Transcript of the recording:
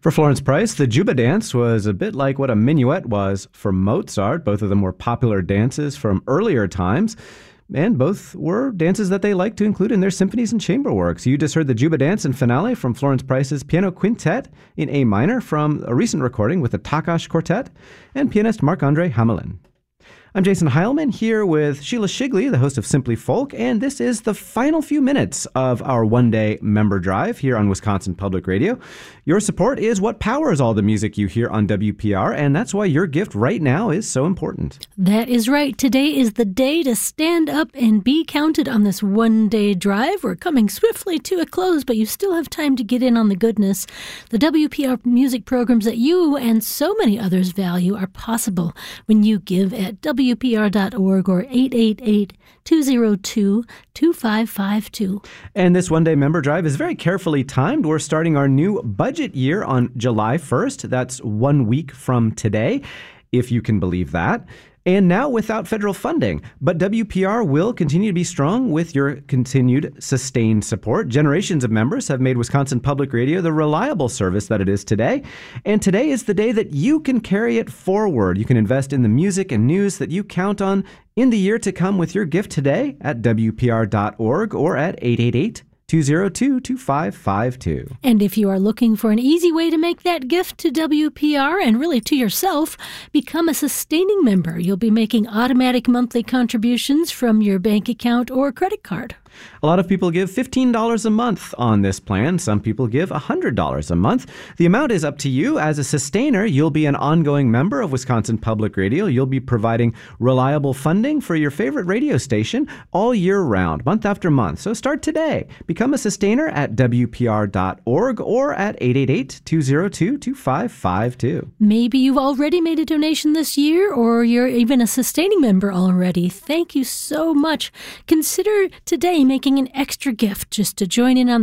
For Florence Price, the Juba dance was a bit like what a minuet was for Mozart. Both of them were popular dances from earlier times, and both were dances that they liked to include in their symphonies and chamber works. You just heard the Juba dance and finale from Florence Price's Piano Quintet in A minor from a recent recording with the Takash Quartet and pianist Marc-Andre Hamelin. I'm Jason Heilman here with Sheila Shigley, the host of Simply Folk, and this is the final few minutes of our one-day member drive here on Wisconsin Public Radio. Your support is what powers all the music you hear on WPR, and that's why your gift right now is so important. That is right. Today is the day to stand up and be counted on this one-day drive. We're coming swiftly to a close, but you still have time to get in on the goodness. The WPR music programs that you and so many others value are possible when you give at WPR.org or 888-202-2552. And this one-day member drive is very carefully timed. We're starting our new budget year on July 1st. That's 1 week from today, if you can believe that. And now without federal funding. But WPR will continue to be strong with your continued sustained support. Generations of members have made Wisconsin Public Radio the reliable service that it is today. And today is the day that you can carry it forward. You can invest in the music and news that you count on in the year to come with your gift today at WPR.org or at 888-202-2552. And if you are looking for an easy way to make that gift to WPR and really to yourself, become a sustaining member. You'll be making automatic monthly contributions from your bank account or credit card. A lot of people give $15 a month on this plan. Some people give $100 a month. The amount is up to you. As a sustainer, you'll be an ongoing member of Wisconsin Public Radio. You'll be providing reliable funding for your favorite radio station all year round, month after month. So start today. Become a sustainer at WPR.org or at 888-202-2552. Maybe you've already made a donation this year, or you're even a sustaining member already. Thank you so much. Consider today making an extra gift just to join in on